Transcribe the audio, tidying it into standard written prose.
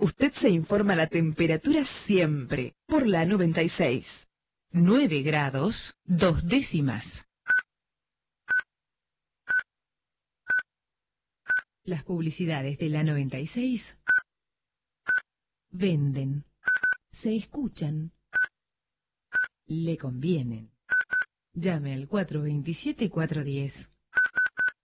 Usted se informa la temperatura siempre por la 96. 9 grados, 2 décimas. Las publicidades de la 96 venden, se escuchan, le convienen. Llame al 427-410.